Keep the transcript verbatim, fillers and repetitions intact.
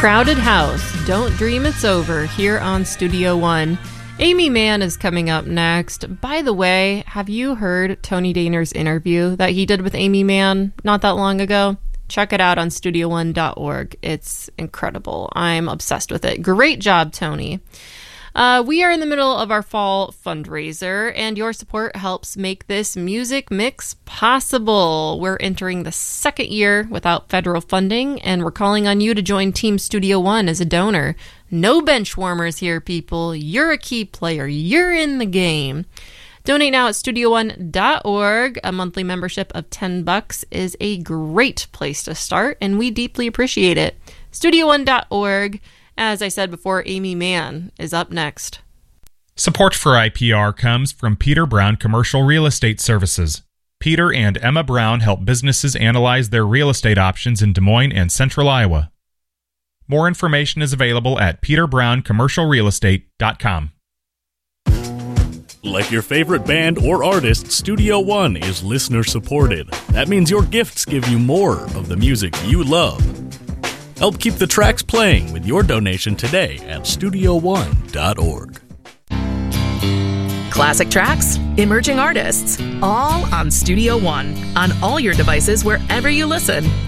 Crowded House, Don't Dream It's Over, here on Studio One. Aimee Mann is coming up next. By the way, have you heard Tony Dehner's interview that he did with Aimee Mann not that long ago? Check it out on studio one dot org. It's incredible. I'm obsessed with it. Great job, Tony. Uh, we are in the middle of our fall fundraiser, and your support helps make this music mix possible. We're entering the second year without federal funding, and we're calling on you to join Team Studio One as a donor. No bench warmers here, people. You're a key player. You're in the game. Donate now at studio one dot org. A monthly membership of ten bucks is a great place to start, and we deeply appreciate it. studio one dot org. As I said before, Aimee Mann is up next. Support for I P R comes from Peter Brown Commercial Real Estate Services. Peter and Emma Brown help businesses analyze their real estate options in Des Moines and Central Iowa. More information is available at peter brown commercial real estate dot com. Like your favorite band or artist, Studio One is listener-supported. That means your gifts give you more of the music you love. Help keep the tracks playing with your donation today at studio one dot org. Classic tracks, emerging artists, all on Studio One, on all your devices wherever you listen.